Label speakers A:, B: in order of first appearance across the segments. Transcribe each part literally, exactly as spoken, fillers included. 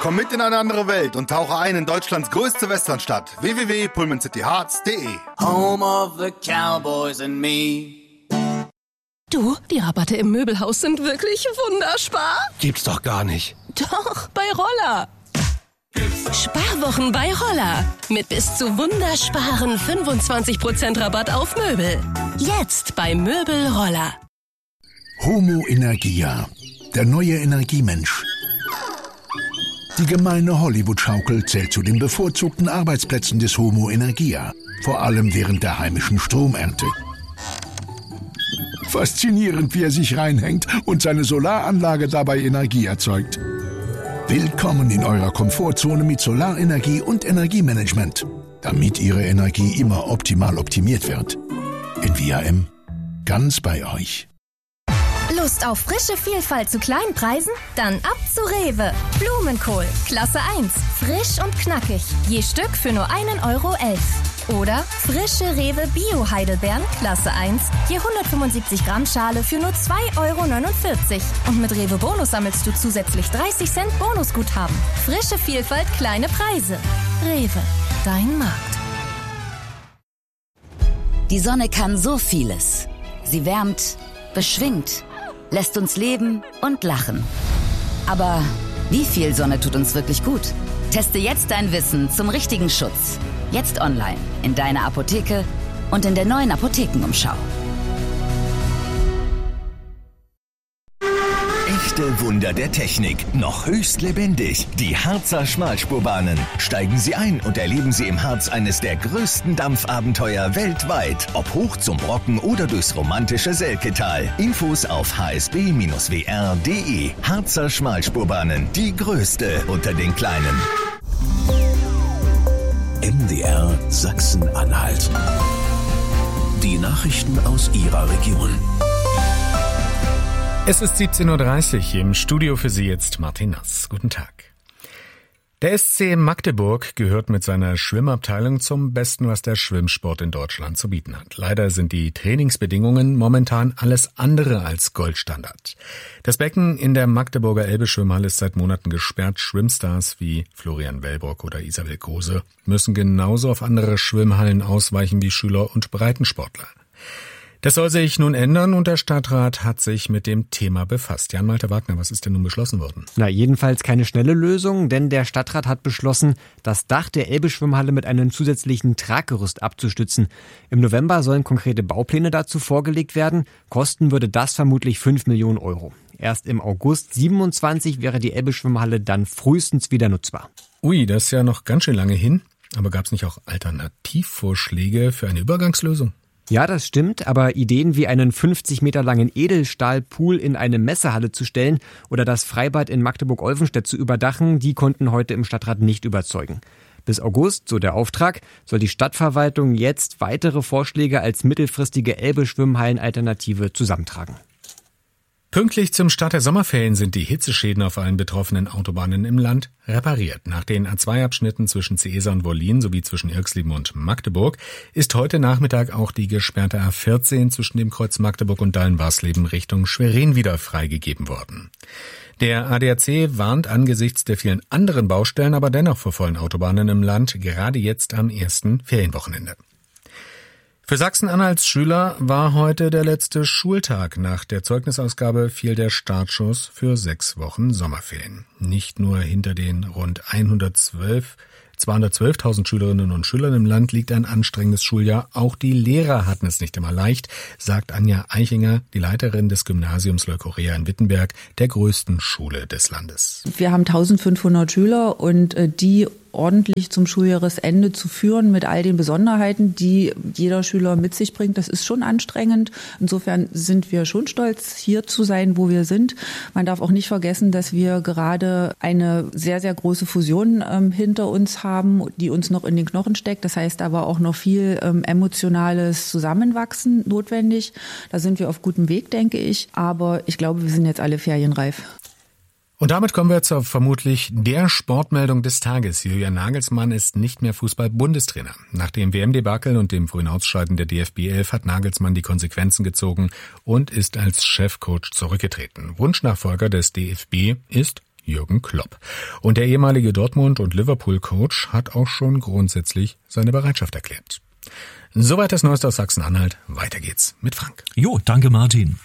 A: Komm mit in eine andere Welt und tauche ein in Deutschlands größte Westernstadt. w w w punkt pullman city hearts punkt d e.
B: Home of the Cowboys and me.
C: Du, die Rabatte im Möbelhaus sind wirklich wunderspar.
D: Gibt's doch gar nicht.
C: Doch, bei Roller. Sparwochen bei Roller. Mit bis zu wundersparen fünfundzwanzig Prozent Rabatt auf Möbel. Jetzt bei Möbel Roller.
E: Homo Energia, der neue Energiemensch. Die gemeine Hollywood-Schaukel zählt zu den bevorzugten Arbeitsplätzen des Homo Energia, vor allem während der heimischen Stromernte. Faszinierend, wie er sich reinhängt und seine Solaranlage dabei Energie erzeugt. Willkommen in eurer Komfortzone mit Solarenergie und Energiemanagement, damit Ihre Energie immer optimal optimiert wird. In V R M, ganz bei euch.
F: Lust auf frische Vielfalt zu kleinen Preisen? Dann ab zu Rewe. Blumenkohl, Klasse eins, frisch und knackig, je Stück für nur einen Euro elf. Oder frische Rewe Bio-Heidelbeeren, Klasse eins, je hundertfünfundsiebzig Gramm Schale für nur zwei Euro neunundvierzig. Und mit Rewe Bonus sammelst du zusätzlich dreißig Cent Bonusguthaben. Frische Vielfalt, kleine Preise. Rewe, dein Markt.
G: Die Sonne kann so vieles. Sie wärmt, beschwingt, lässt uns leben und lachen. Aber wie viel Sonne tut uns wirklich gut? Teste jetzt dein Wissen zum richtigen Schutz. Jetzt online, in deiner Apotheke und in der neuen Apothekenumschau.
H: Echte Wunder der Technik, noch höchst lebendig. Die Harzer Schmalspurbahnen. Steigen Sie ein und erleben Sie im Harz eines der größten Dampfabenteuer weltweit. Ob hoch zum Brocken oder durchs romantische Selketal. Infos auf h s b Bindestrich w r punkt d e. Harzer Schmalspurbahnen, die größte unter den kleinen.
I: M D R Sachsen-Anhalt. Die Nachrichten aus Ihrer Region.
J: Es ist siebzehn Uhr dreißig, im Studio für Sie jetzt Martin Nass. Guten Tag. Der S C Magdeburg gehört mit seiner Schwimmabteilung zum Besten, was der Schwimmsport in Deutschland zu bieten hat. Leider sind die Trainingsbedingungen momentan alles andere als Goldstandard. Das Becken in der Magdeburger Elbe-Schwimmhalle ist seit Monaten gesperrt. Schwimmstars wie Florian Wellbrock oder Isabel Kose müssen genauso auf andere Schwimmhallen ausweichen wie Schüler und Breitensportler. Das soll sich nun ändern und der Stadtrat hat sich mit dem Thema befasst. Jan-Malte Wagner, was ist denn nun beschlossen worden?
K: Na, jedenfalls keine schnelle Lösung, denn der Stadtrat hat beschlossen, das Dach der Elbe-Schwimmhalle mit einem zusätzlichen Traggerüst abzustützen. Im November sollen konkrete Baupläne dazu vorgelegt werden. Kosten würde das vermutlich fünf Millionen Euro. Erst im August siebenundzwanzig wäre die Elbe-Schwimmhalle dann frühestens wieder nutzbar.
J: Ui, das ist ja noch ganz schön lange hin. Aber gab es nicht auch Alternativvorschläge für eine Übergangslösung?
K: Ja, das stimmt, aber Ideen wie einen fünfzig Meter langen Edelstahlpool in eine Messehalle zu stellen oder das Freibad in Magdeburg-Olvenstedt zu überdachen, die konnten heute im Stadtrat nicht überzeugen. Bis August, so der Auftrag, soll die Stadtverwaltung jetzt weitere Vorschläge als mittelfristige Elbe-Schwimmhallen-Alternative zusammentragen.
J: Pünktlich zum Start der Sommerferien sind die Hitzeschäden auf allen betroffenen Autobahnen im Land repariert. Nach den A zwei Abschnitten zwischen Ceesa und Wollin sowie zwischen Irxleben und Magdeburg ist heute Nachmittag auch die gesperrte A vierzehn zwischen dem Kreuz Magdeburg und Dallenwarsleben Richtung Schwerin wieder freigegeben worden. Der A D A C warnt angesichts der vielen anderen Baustellen aber dennoch vor vollen Autobahnen im Land, gerade jetzt am ersten Ferienwochenende. Für Sachsen-Anhalts Schüler war heute der letzte Schultag. Nach der Zeugnisausgabe fiel der Startschuss für sechs Wochen Sommerferien. Nicht nur hinter den rund hundertzwölf, zweihundertzwölftausend Schülerinnen und Schülern im Land liegt ein anstrengendes Schuljahr. Auch die Lehrer hatten es nicht immer leicht, sagt Anja Eichinger, die Leiterin des Gymnasiums Leukorea in Wittenberg, der größten Schule des Landes.
L: Wir haben eintausendfünfhundert Schüler und die ordentlich zum Schuljahresende zu führen mit all den Besonderheiten, die jeder Schüler mit sich bringt. Das ist schon anstrengend. Insofern sind wir schon stolz, hier zu sein, wo wir sind. Man darf auch nicht vergessen, dass wir gerade eine sehr, sehr große Fusion ähm, hinter uns haben, die uns noch in den Knochen steckt. Das heißt aber auch noch viel ähm, emotionales Zusammenwachsen notwendig. Da sind wir auf gutem Weg, denke ich. Aber ich glaube, wir sind jetzt alle ferienreif.
J: Und damit kommen wir zur vermutlich der Sportmeldung des Tages. Julian Nagelsmann ist nicht mehr Fußball-Bundestrainer. Nach dem W M-Debakel und dem frühen Ausscheiden der D F B elf hat Nagelsmann die Konsequenzen gezogen und ist als Chefcoach zurückgetreten. Wunschnachfolger des D F B ist Jürgen Klopp. Und der ehemalige Dortmund- und Liverpool-Coach hat auch schon grundsätzlich seine Bereitschaft erklärt. Soweit das Neueste aus Sachsen-Anhalt. Weiter geht's mit Frank.
D: Jo, danke Martin.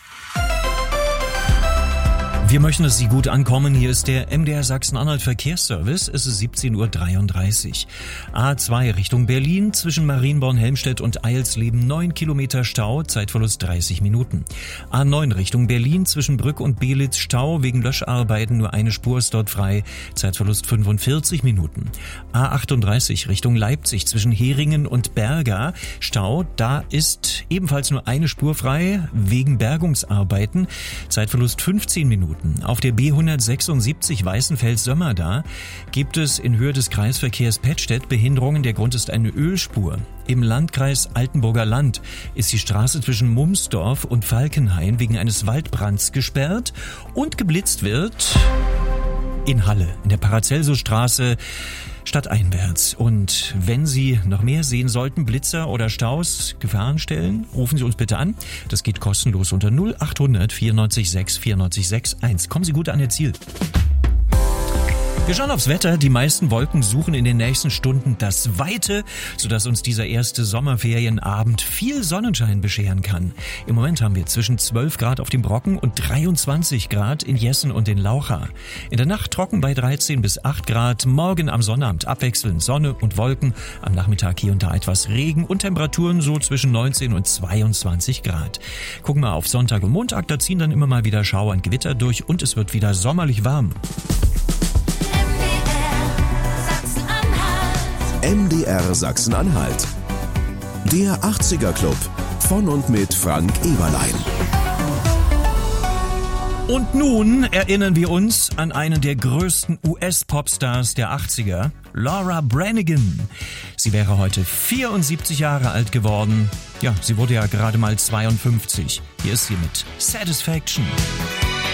D: Wir möchten, dass Sie gut ankommen. Hier ist der M D R Sachsen-Anhalt Verkehrsservice. Es ist siebzehn Uhr dreiunddreißig. A zwei Richtung Berlin zwischen Marienborn-Helmstedt und Eilsleben neun Kilometer Stau, Zeitverlust dreißig Minuten. A neun Richtung Berlin zwischen Brück und Belitz Stau wegen Löscharbeiten, nur eine Spur ist dort frei, Zeitverlust fünfundvierzig Minuten. A achtunddreißig Richtung Leipzig zwischen Heringen und Berga Stau, da ist ebenfalls nur eine Spur frei wegen Bergungsarbeiten, Zeitverlust fünfzehn Minuten. Auf der B hundertsechsundsiebzig Weißenfels-Sömmerda gibt es in Höhe des Kreisverkehrs Pettstedt Behinderungen. Der Grund ist eine Ölspur. Im Landkreis Altenburger Land ist die Straße zwischen Mumsdorf und Falkenhain wegen eines Waldbrands gesperrt und geblitzt wird in Halle, in der Paracelsusstraße stadteinwärts. Und wenn Sie noch mehr sehen sollten, Blitzer oder Staus, Gefahrenstellen, rufen Sie uns bitte an. Das geht kostenlos unter null achthundert vierundneunzig sechs vierundneunzig sechs eins. Kommen Sie gut an Ihr Ziel. Wir schauen aufs Wetter. Die meisten Wolken suchen in den nächsten Stunden das Weite, sodass uns dieser erste Sommerferienabend viel Sonnenschein bescheren kann. Im Moment haben wir zwischen zwölf Grad auf dem Brocken und dreiundzwanzig Grad in Jessen und in Laucha. In der Nacht trocken bei dreizehn bis acht Grad. Morgen am Sonnabend abwechselnd Sonne und Wolken. Am Nachmittag hier und da etwas Regen und Temperaturen so zwischen neunzehn und zweiundzwanzig Grad. Gucken wir auf Sonntag und Montag. Da ziehen dann immer mal wieder Schauer und Gewitter durch und es wird wieder sommerlich warm.
I: M D R Sachsen-Anhalt. Der achtziger Club von und mit Frank Eberlein.
D: Und nun erinnern wir uns an einen der größten U S-Popstars der achtziger, Laura Branigan. Sie wäre heute vierundsiebzig Jahre alt geworden. Ja, sie wurde ja gerade mal zweiundfünfzig. Hier ist sie mit Satisfaction.